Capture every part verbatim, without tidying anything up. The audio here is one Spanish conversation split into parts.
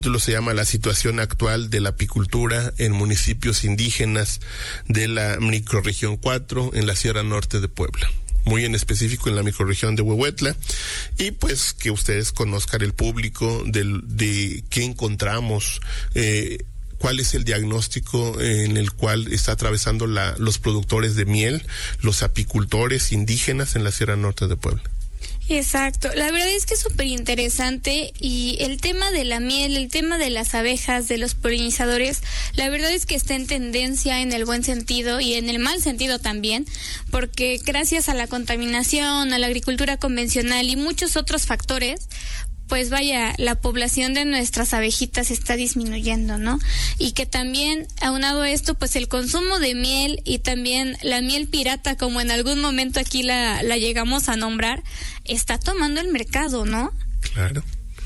título se llama La situación actual de la apicultura en municipios indígenas de la microrregión cuatro en la Sierra Norte de Puebla, muy en específico en la microrregión de Huehuetla, y pues que ustedes conozcan, el público, del, de qué encontramos, eh, cuál es el diagnóstico en el cual está atravesando la, los productores de miel, los apicultores indígenas en la Sierra Norte de Puebla. Exacto, la verdad es que es súper interesante, y el tema de la miel, el tema de las abejas, de los polinizadores, la verdad es que está en tendencia en el buen sentido y en el mal sentido también, porque gracias a la contaminación, a la agricultura convencional y muchos otros factores, pues vaya, la población de nuestras abejitas está disminuyendo, ¿no? Y que también, aunado a esto, pues el consumo de miel y también la miel pirata, como en algún momento aquí la, la llegamos a nombrar, está tomando el mercado, ¿no? Claro.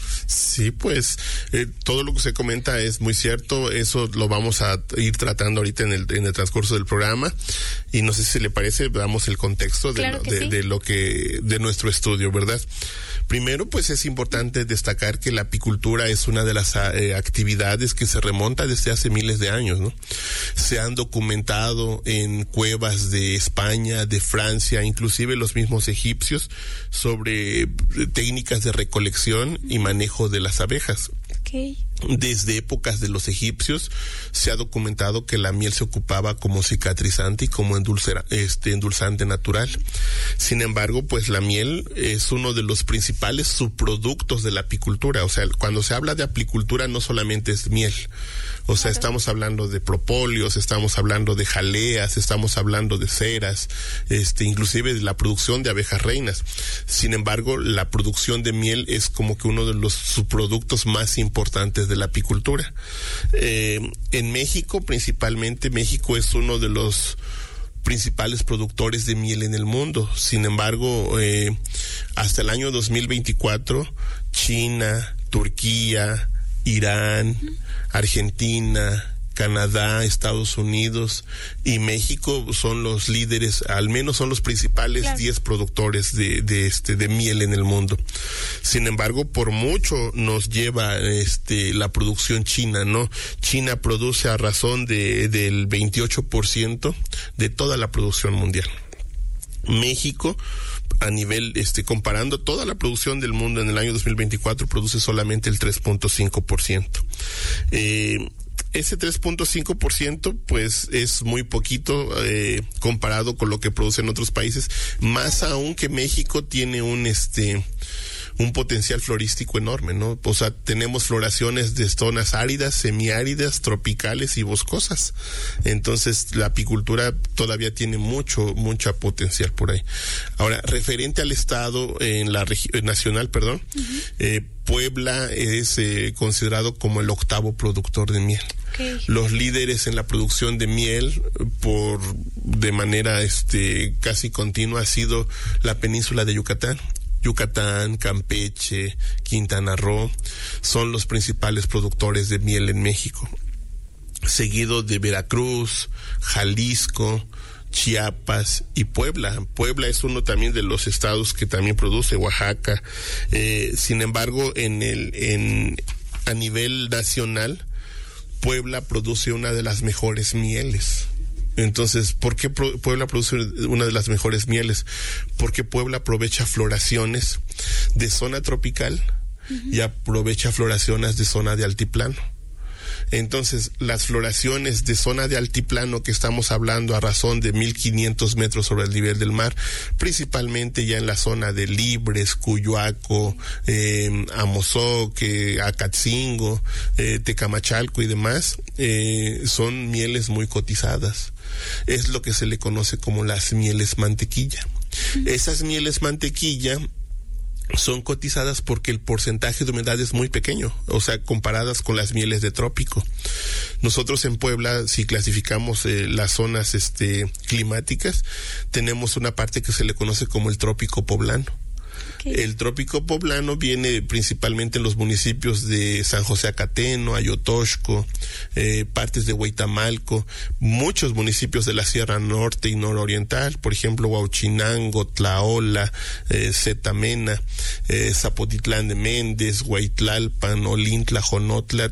Sí, pues eh, todo lo que se comenta es muy cierto. Eso lo vamos a ir tratando ahorita en el en el transcurso del programa, y no sé si le parece, damos el contexto de, claro lo, que de, sí. de lo que de nuestro estudio, ¿verdad? Primero, pues es importante destacar que la apicultura es una de las eh, actividades que se remonta desde hace miles de años, ¿no? Se han documentado en cuevas de España, de Francia, inclusive los mismos egipcios, sobre técnicas de recolección y manejo de las abejas. Okay. Desde épocas de los egipcios se ha documentado que la miel se ocupaba como cicatrizante y como endulcera, este, endulzante natural. Sin embargo, pues la miel es uno de los principales subproductos de la apicultura. O sea, cuando se habla de apicultura no solamente es miel. O sea, estamos hablando de propóleos, estamos hablando de jaleas, estamos hablando de ceras, este, inclusive de la producción de abejas reinas. Sin embargo, la producción de miel es como que uno de los subproductos más importantes de la apicultura. Eh, en México, principalmente, México es uno de los principales productores de miel en el mundo. Sin embargo, eh, hasta el año dos mil veinticuatro, China, Turquía, Irán, Argentina, Canadá, Estados Unidos y México son los líderes, al menos son los principales claro. diez productores de, de este de miel en el mundo. Sin embargo, por mucho nos lleva este la producción china, ¿no? China produce a razón de del veintiocho por ciento de toda la producción mundial. México, a nivel, este, comparando toda la producción del mundo en el año dos mil veinticuatro, produce solamente el tres punto cinco por ciento. Eh, ese tres punto cinco por ciento, pues, es muy poquito eh, comparado con lo que producen otros países, más aún que México tiene un, este, un potencial florístico enorme, ¿no? O sea, tenemos floraciones de zonas áridas, semiáridas, tropicales y boscosas. Entonces, la apicultura todavía tiene mucho, mucha potencial por ahí. Ahora, referente al estado, en la región nacional, perdón, uh-huh. eh, Puebla es eh, considerado como el octavo productor de miel. Okay. Los líderes en la producción de miel, por de manera este casi continua, ha sido la península de Yucatán. Yucatán, Campeche, Quintana Roo son los principales productores de miel en México, seguido de Veracruz, Jalisco, Chiapas y Puebla. Puebla es uno también de los estados que también produce, Oaxaca. Eh, sin embargo, en el en a nivel nacional, Puebla produce una de las mejores mieles. Entonces, ¿por qué Puebla produce una de las mejores mieles? Porque Puebla aprovecha floraciones de zona tropical uh-huh. y aprovecha floraciones de zona de altiplano. Entonces, las floraciones de zona de altiplano que estamos hablando a razón de mil quinientos metros sobre el nivel del mar, principalmente ya en la zona de Libres, Cuyoaco, eh, Amozoc, Acatzingo, eh, Tecamachalco y demás, eh, son mieles muy cotizadas. Es lo que se le conoce como las mieles mantequilla. Mm. Esas mieles mantequilla son cotizadas porque el porcentaje de humedad es muy pequeño, o sea, comparadas con las mieles de trópico. Nosotros en Puebla, si clasificamos eh, las zonas este climáticas, tenemos una parte que se le conoce como el trópico poblano. Okay. El trópico poblano viene principalmente en los municipios de San José Acateno, Ayotoxco, eh, partes de Huitamalco, muchos municipios de la Sierra Norte y Nororiental, por ejemplo, Huauchinango, Tlaola, eh, Zetamena, eh, Zapotitlán de Méndez, Huaytlalpan, Olintla, Jonotla,